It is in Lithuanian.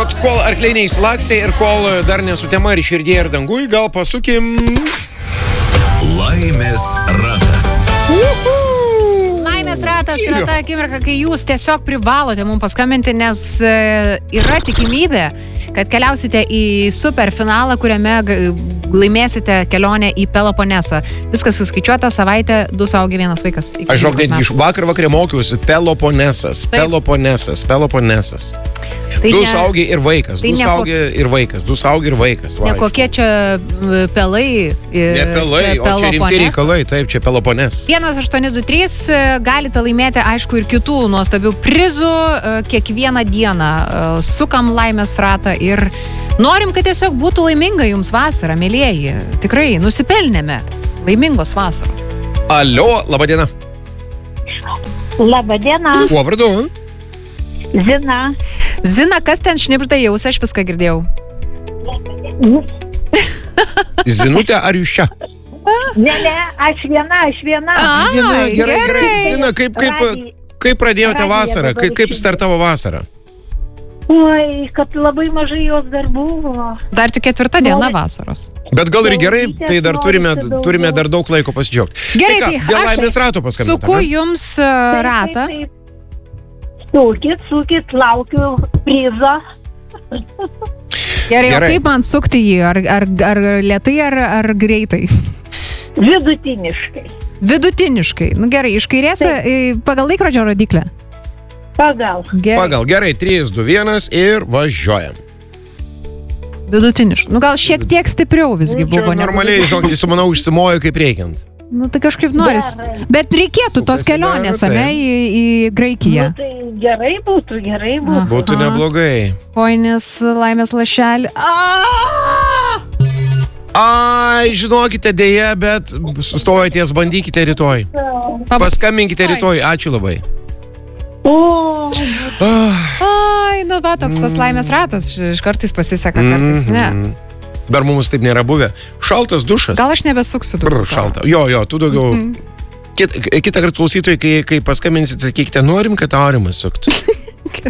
žinot, kol arkliai neįsilakstė ir kol dar nesutema ir širdė ir dangui, gal pasukim... Laimės ratas. Laimės ratas yra ta akimirka, kai jūs tiesiog privalote mums paskambinti, nes yra tikimybė, kad keliausite į superfinalą, kuriame laimėsite kelionę į Peloponesą. Viskas suskaičiuota, savaitę 2 suaugę 1 vaikas. Aš žinok, net iš vakarė mokiausi Peloponesas. Tai 2 suaugę ir vaikas. 2 suaugę ir vaikas. 2 suaugę ir vaikas. Ne kokie čia pelai. Ne pelai, o čia rimti reikalai. Taip, čia Peloponesas. 1823 galite laimėti, aišku, ir kitų nuostabių prizų. Kiekvieną dieną sukam laimės ratą ir norim, kad tiesiog būtų laiminga jums vasara, mėlieji. Tikrai, nusipelnėme laimingos vasaros. Alio, laba diena. Labą dieną. Kuo vardu? Zina. Zina, kas ten šnipžda jaus, aš viską girdėjau. Zinutė, ar jūs čia? Ne, aš viena. Gerai. Zina, kaip pradėjote vasarą? Kaip startavo vasarą? Oi, kad labai mažai jos dar buvo. Dar tik 4 diena vasaros. Bet gal ir gerai, tai dar turime dar daug laiko pasidžiaugti. Gerai, tai dėl laimės rato paskambinti. Suku jums ratą. Sukit, laukiu prizo. Gerai, o kaip man sukti jį? Ar lėtai, ar greitai? Vidutiniškai. Vidutiniškai. Nu gerai, iš kairės pagal laikrodžio rodiklę. Pagal. Gerai, 3, 2, 1 ir važiuojam. Vidutiniškai. Nu gal šiek tiek stipriau visgi buvo. Čia normaliai, žinok, su manau užsimojo kaip reikiant. Nu tai kažkaip noris. Bet reikėtų tos kelionės, ane, į Graikiją. Nu, tai gerai būtų. Būtų neblogai. Kojinės, laimės lašelį. Ai, žinokite, dėja, bet sustojotės, bandykite rytoj. Paskambinkite rytoj, ačiū labai. Ai, nu va, toks tas laimės ratas. Kartais pasiseka, kartais ne. Dar mums taip nėra buvę. Šaltas dušas. Gal aš nebesuksiu daugiau. Šalta. Jo, tu daugiau. Kitą kartą klausytojai, kai paskambinsit, sakykite, norim, kad Aurimas suktų.